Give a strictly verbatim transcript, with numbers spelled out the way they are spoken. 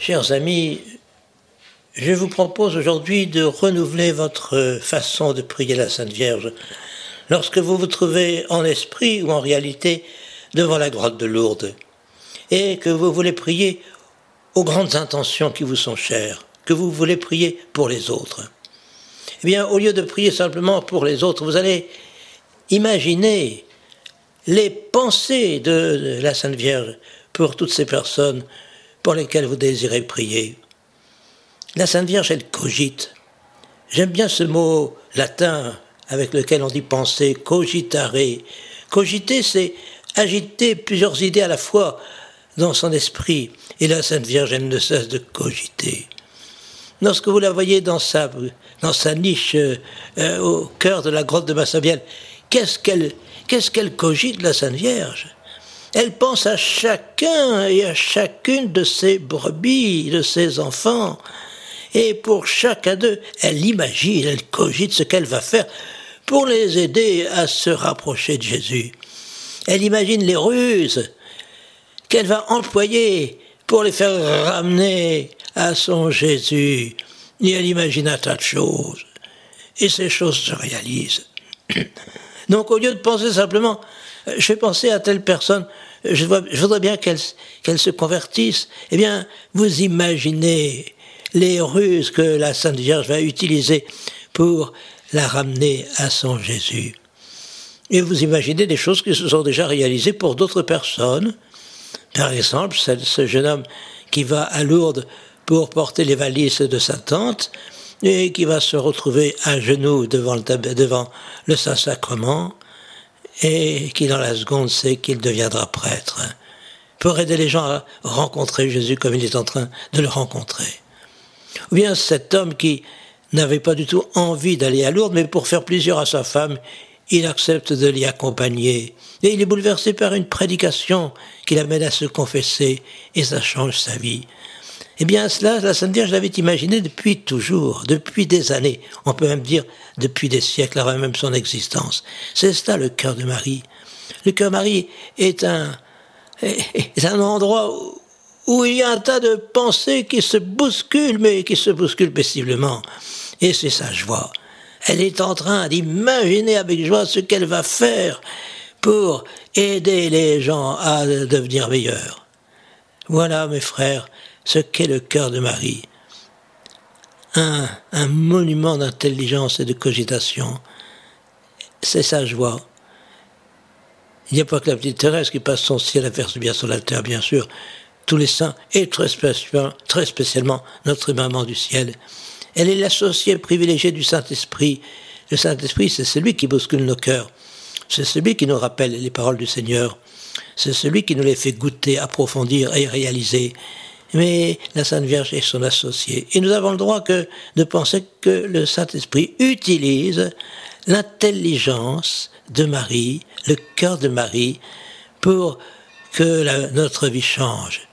Chers amis, je vous propose aujourd'hui de renouveler votre façon de prier la Sainte Vierge lorsque vous vous trouvez en esprit ou en réalité devant la grotte de Lourdes et que vous voulez prier aux grandes intentions qui vous sont chères, que vous voulez prier pour les autres. Eh bien, au lieu de prier simplement pour les autres, vous allez imaginer les pensées de la Sainte Vierge pour toutes ces personnes pour lesquelles vous désirez prier. La Sainte Vierge, elle cogite. J'aime bien ce mot latin avec lequel on dit penser, cogitare. Cogiter, c'est agiter plusieurs idées à la fois dans son esprit. Et la Sainte Vierge, elle ne cesse de cogiter. Lorsque vous la voyez dans sa, dans sa niche euh, au cœur de la grotte de Massabielle, qu'est-ce qu'elle, qu'est-ce qu'elle cogite, la Sainte Vierge ? Elle pense à chacun et à chacune de ses brebis, de ses enfants. Et pour chacun d'eux, elle imagine, elle cogite ce qu'elle va faire pour les aider à se rapprocher de Jésus. Elle imagine les ruses qu'elle va employer pour les faire ramener à son Jésus. Et elle imagine un tas de choses. Et ces choses se réalisent. Donc au lieu de penser simplement, je vais penser à telle personne, je, vois, je voudrais bien qu'elle, qu'elle se convertisse, eh bien, vous imaginez les ruses que la Sainte Vierge va utiliser pour la ramener à son Jésus. Et vous imaginez des choses qui se sont déjà réalisées pour d'autres personnes. Par exemple, ce jeune homme qui va à Lourdes pour porter les valises de sa tante et qui va se retrouver à genoux devant le, devant le Saint-Sacrement et qui dans la seconde sait qu'il deviendra prêtre pour aider les gens à rencontrer Jésus comme il est en train de le rencontrer. Ou bien cet homme qui n'avait pas du tout envie d'aller à Lourdes, mais pour faire plaisir à sa femme, il accepte de l'y accompagner. Et il est bouleversé par une prédication qui l'amène à se confesser, et ça change sa vie. Eh bien, cela, la Sainte Vierge l'avait imaginé depuis toujours, depuis des années. On peut même dire depuis des siècles, avant même son existence. C'est cela le cœur de Marie. Le cœur de Marie est un, est un endroit où, où il y a un tas de pensées qui se bousculent, mais qui se bousculent paisiblement. Et c'est sa joie. Elle est en train d'imaginer avec joie ce qu'elle va faire pour aider les gens à devenir meilleurs. Voilà, mes frères, ce qu'est le cœur de Marie. Un, un monument d'intelligence et de cogitation. C'est sa joie. Il n'y a pas que la petite Thérèse qui passe son ciel à faire bien sur la terre, bien sûr. Tous les saints, et très spécialement, très spécialement notre maman du ciel. Elle est l'associée privilégiée du Saint-Esprit. Le Saint-Esprit, c'est celui qui bouscule nos cœurs. C'est celui qui nous rappelle les paroles du Seigneur. C'est celui qui nous les fait goûter, approfondir et réaliser. Mais la Sainte Vierge est son associée. Et nous avons le droit que, de penser que le Saint-Esprit utilise l'intelligence de Marie, le cœur de Marie, pour que la, notre vie change.